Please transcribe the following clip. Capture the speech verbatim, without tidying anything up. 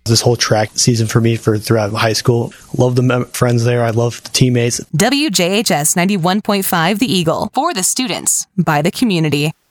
This whole track season for me for throughout high school. Love the mem- friends there. I love the teammates. W J H S ninety-one point five The Eagle. For the students, by the community.